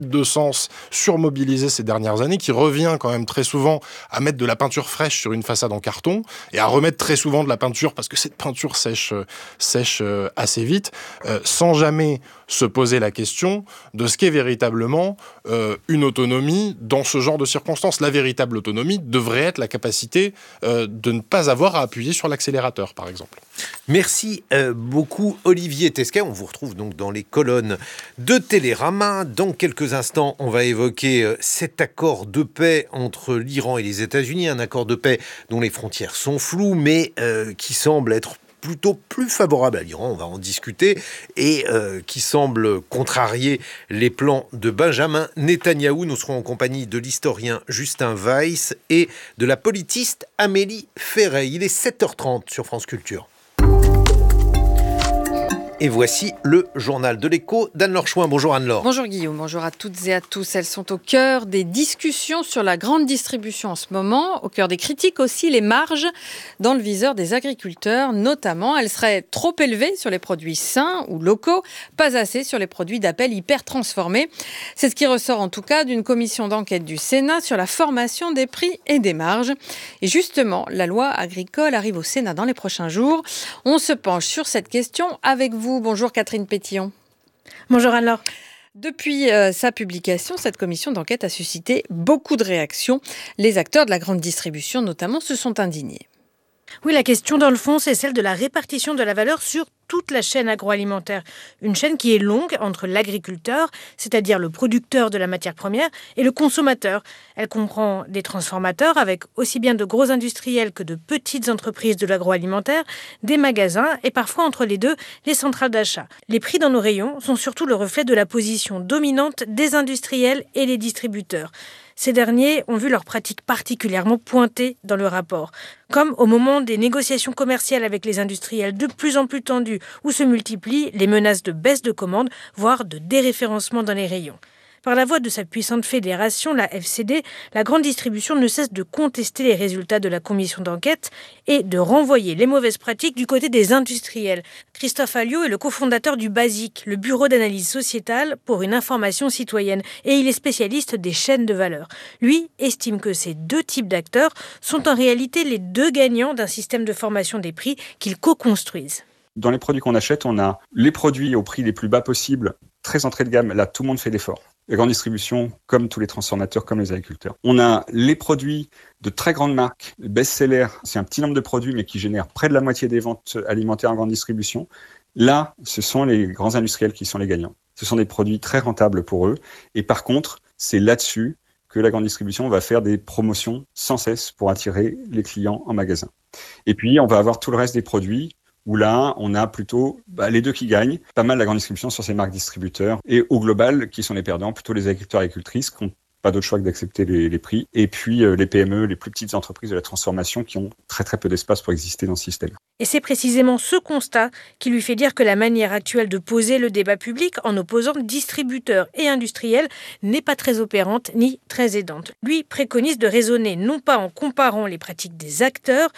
de sens surmobilisé ces dernières années, qui revient quand même très souvent à mettre de la peinture fraîche sur une façade en carton et à remettre très souvent de la peinture parce que cette peinture sèche assez vite, sans jamais se poser la question de ce qu'est véritablement une autonomie dans ce genre de circonstances. La véritable autonomie devrait être la capacité de ne pas avoir à appuyer sur l'accélérateur, par exemple. Merci beaucoup Olivier Tesquet. On vous retrouve donc dans les colonnes de Télérama. Dans quelques instants, on va évoquer cet accord de paix entre l'Iran et les États-Unis, un accord de paix dont les frontières sont floues, mais qui semble être plutôt plus favorable à l'Iran, on va en discuter, et qui semble contrarier les plans de Benjamin Netanyahou. Nous serons en compagnie de l'historien Justin Weiss et de la politiste Amélie Ferret. Il est 7h30 sur France Culture. Et voici le journal de l'écho d'Anne-Laure Chouin. Bonjour Anne-Laure. Bonjour Guillaume, bonjour à toutes et à tous. Elles sont au cœur des discussions sur la grande distribution en ce moment, au cœur des critiques aussi, les marges dans le viseur des agriculteurs notamment. Elles seraient trop élevées sur les produits sains ou locaux, pas assez sur les produits d'appel hyper transformés. C'est ce qui ressort en tout cas d'une commission d'enquête du Sénat sur la formation des prix et des marges. Et justement, la loi agricole arrive au Sénat dans les prochains jours. On se penche sur cette question avec vous. Bonjour Catherine Pétillon. Bonjour Anne-Laure. Depuis sa publication, cette commission d'enquête a suscité beaucoup de réactions. Les acteurs de la grande distribution notamment se sont indignés. Oui, la question dans le fond, c'est celle de la répartition de la valeur sur toute la chaîne agroalimentaire. Une chaîne qui est longue entre l'agriculteur, c'est-à-dire le producteur de la matière première, et le consommateur. Elle comprend des transformateurs avec aussi bien de gros industriels que de petites entreprises de l'agroalimentaire, des magasins et parfois entre les deux, les centrales d'achat. Les prix dans nos rayons sont surtout le reflet de la position dominante des industriels et les distributeurs. Ces derniers ont vu leurs pratiques particulièrement pointées dans le rapport, comme au moment des négociations commerciales avec les industriels de plus en plus tendues, où se multiplient les menaces de baisse de commandes, voire de déréférencement dans les rayons. Par la voix de sa puissante fédération, la FCD, la grande distribution ne cesse de contester les résultats de la commission d'enquête et de renvoyer les mauvaises pratiques du côté des industriels. Christophe Alliot est le cofondateur du BASIC, le Bureau d'analyse sociétale pour une information citoyenne, et il est spécialiste des chaînes de valeur. Lui estime que ces deux types d'acteurs sont en réalité les deux gagnants d'un système de formation des prix qu'ils co-construisent. Dans les produits qu'on achète, on a les produits au prix les plus bas possibles, très entrée de gamme. Là, tout le monde fait l'effort. La grande distribution, comme tous les transformateurs, comme les agriculteurs. On a les produits de très grandes marques, best-sellers, c'est un petit nombre de produits, mais qui génèrent près de la moitié des ventes alimentaires en grande distribution. Là, ce sont les grands industriels qui sont les gagnants. Ce sont des produits très rentables pour eux. Et par contre, c'est là-dessus que la grande distribution va faire des promotions sans cesse pour attirer les clients en magasin. Et puis, on va avoir tout le reste des produits où là, on a plutôt les deux qui gagnent, pas mal la grande distribution sur ces marques distributeurs, et au global, qui sont les perdants, plutôt les agriculteurs et agricultrices qui n'ont pas d'autre choix que d'accepter les prix, et puis les PME, les plus petites entreprises de la transformation qui ont très très peu d'espace pour exister dans ce système. Et c'est précisément ce constat qui lui fait dire que la manière actuelle de poser le débat public en opposant distributeurs et industriels n'est pas très opérante ni très aidante. Lui préconise de raisonner non pas en comparant les pratiques des acteurs,